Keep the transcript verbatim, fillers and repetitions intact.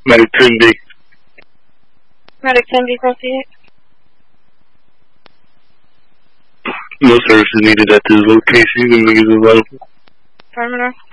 Medic ten B. Medic ten B, proceed. No services needed at this location. The niggas available. Affirmative.